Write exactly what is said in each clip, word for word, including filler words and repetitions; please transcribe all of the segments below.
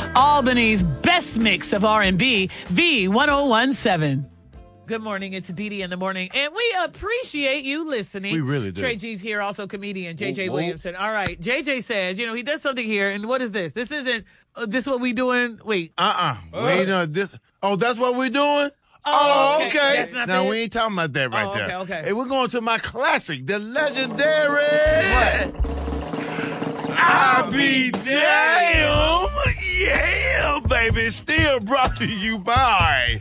Albany's best mix of R and B, V ten seventeen. Good morning. It's Dee Dee in the morning, and we appreciate you listening. We really do. Trey G's here, also comedian J J Whoa, whoa. Williamson. All right. J J says, you know, he does something here, and what is this? This isn't, uh, this what we doing? Wait. Uh-uh. uh. Wait, no, this. Oh, that's what we're doing? Oh, Oh, okay. okay. That's not now, it? we ain't talking about that right Oh, there. okay, okay. Hey, we're going to my classic, the legendary. What? I'll be damn. Yeah, baby. Still brought to you by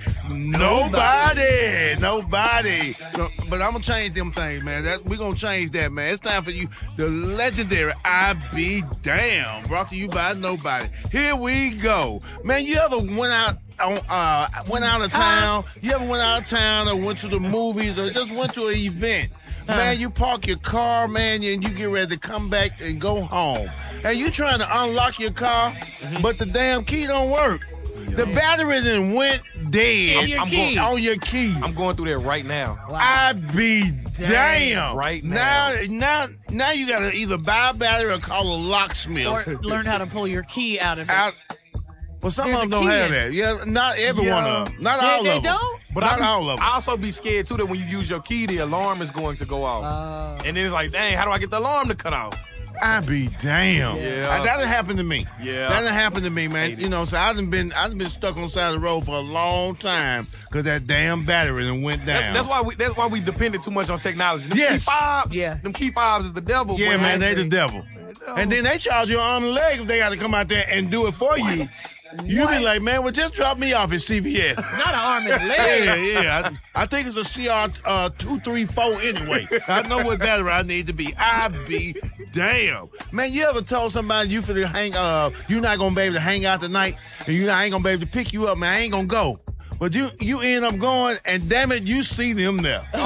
nobody. Nobody. No, but I'm going to change them things, man. That, we're going to change that, man. It's time for you. The legendary I Be Damn. Brought to you by nobody. Here we go. Man, you ever went out on, uh, went out of town? You ever went out of town or went to the movies or just went to an event? Man, you park your car, man, and you get ready to come back and go home. And you trying to unlock your car, mm-hmm. but the damn key don't work. Yeah. The battery then went dead your I'm key. Going, on your key. I'm going through that right now. Wow. I be damn. Right now. Now, now, now you got to either buy a battery or call a locksmith. Or learn how to pull your key out of it. Out, well, some There's of a them don't key have in that. Yeah, not every Yeah. one of them. Not They- all they of them. don't? But Not I be, all of them. I also be scared, too, that when you use your key, the alarm is going to go off. Uh, and then it's like, dang, how do I get the alarm to cut off? I be damn. Yeah. Uh, that done happened to me. Yeah. That done happened to me, man. Hate it. You know, so I done been I done been stuck on the side of the road for a long time because that damn battery done went down. That, that's why we that's why we depended too much on technology. Them Yes. key fobs, Yeah. them key fobs is the devil. Yeah, boy. man, they the devil. And then they charge you an arm and leg if they got to come out there and do it for you. You be like, man, well, just drop me off at C V S. not an arm and a Yeah, leg. yeah. I, I think it's a C R uh, two thirty-four anyway. I know what battery I need to be. I be damn. Man, you ever told somebody you finna hang, uh, you're not going to be able to hang out tonight and you I ain't going to be able to pick you up, man. I ain't going to go. But you you end up going, and damn it, you see them there. Oh,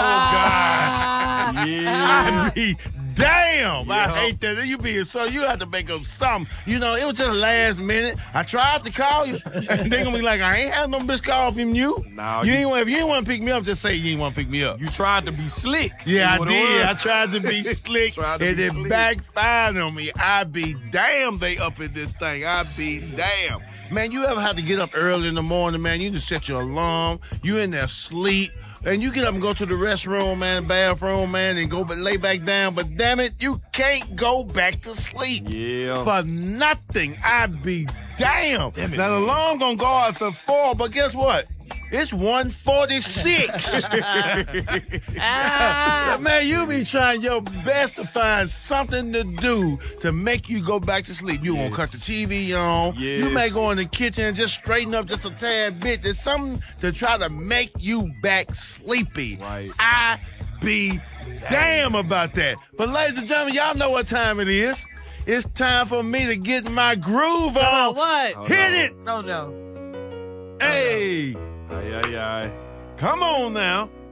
God. Yeah. I be damn. I Yeah. hate that. You be so you have to make up something. You know, it was just the last minute. I tried to call you, and they gonna be like, I ain't had no missed call from you. No, you you- ain't want if you ain't want to pick me up, just say you ain't want to pick me up. You tried to be slick. Yeah, Is I what it did. was. I tried to be slick, Tried to and be it slick. backfired on me. I be damn, they up in this thing. I be damn. Man, you ever have to get up early in the morning, man? You just set your alarm. You in there sleep. And you get up and go to the restroom, man, bathroom, man, and go but lay back down. But damn it, you can't go back to sleep. Yeah. For nothing. I be damn. Damn it, now, the man. alarm gonna go off for four, but guess what? It's one forty-six. Ah. Man, you be trying your best to find something to do to make you go back to sleep. You Yes. gonna cut the T V on. You may Yes. go in the kitchen and just straighten up just a tad bit. There's something to try to make you back sleepy. Right. I be damn about that. But ladies and gentlemen, y'all know what time it is. It's time for me to get my groove Come on, on. what? Oh, Hit no. it. No, no. Hey, Aye, aye, aye. come on now.